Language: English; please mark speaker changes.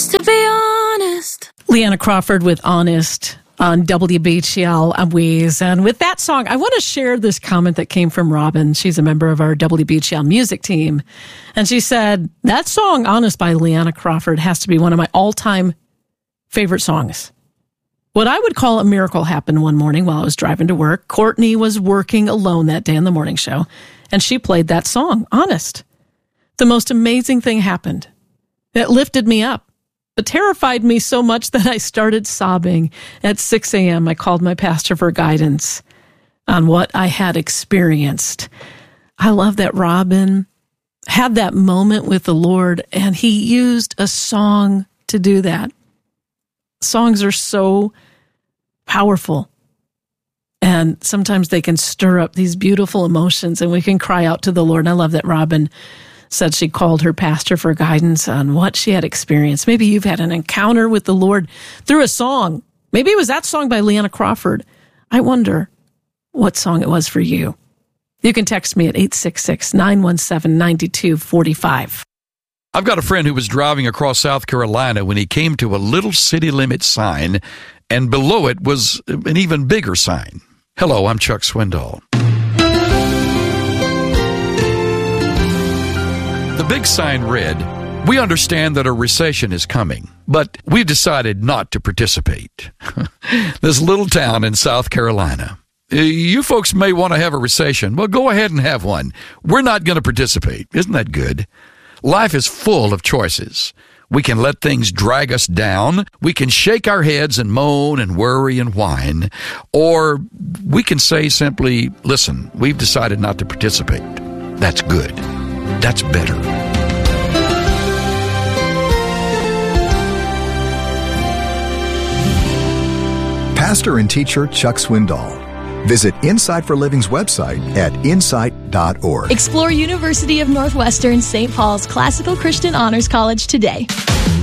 Speaker 1: Just to be honest.
Speaker 2: Leanna Crawford with Honest on WBHL Amwes. And with that song, I want to share this comment that came from Robin. She's a member of our WBHL music team. And she said, that song, Honest by Leanna Crawford, has to be one of my all-time favorite songs. What I would call a miracle happened one morning while I was driving to work. Courtney was working alone that day on the morning show, and she played that song, Honest. The most amazing thing happened. It lifted me up. It terrified me so much that I started sobbing. At 6 a.m., I called my pastor for guidance on what I had experienced. I love that Robin had that moment with the Lord, and he used a song to do that. Songs are so powerful, and sometimes they can stir up these beautiful emotions, and we can cry out to the Lord. And I love that Robin said she called her pastor for guidance on what she had experienced. Maybe you've had an encounter with the Lord through a song. Maybe it was that song by Leanna Crawford. I wonder what song it was for you. You can text me at 866-917-9245.
Speaker 3: I've got a friend who was driving across South Carolina when he came to a little city limit sign, and below it was an even bigger sign. Hello, I'm Chuck Swindoll. The big sign read, "We understand that a recession is coming, but we've decided not to participate." This little town in South Carolina. You folks may want to have a recession. Well, go ahead and have one. We're not going to participate. Isn't that good? Life is full of choices. We can let things drag us down. We can shake our heads and moan and worry and whine. Or we can say simply, listen, we've decided not to participate. That's good. That's better.
Speaker 4: Pastor and teacher Chuck Swindoll. Visit Insight for Living's website at insight.org.
Speaker 5: Explore University of Northwestern St. Paul's Classical Christian Honors College today.